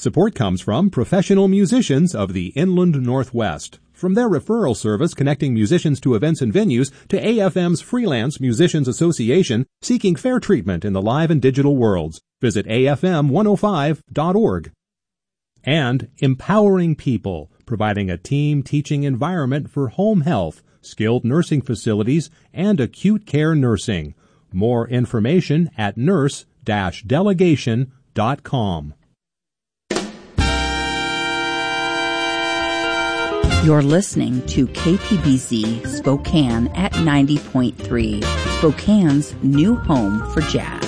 Support comes from professional musicians of the Inland Northwest. From their referral service connecting musicians to events and venues to AFM's Freelance Musicians Association seeking fair treatment in the live and digital worlds. Visit afm105.org. And Empowering People, providing a team teaching environment for home health, skilled nursing facilities, and acute care nursing. More information at nurse-delegation.com. You're listening to KPBZ Spokane at 90.3, Spokane's new home for jazz.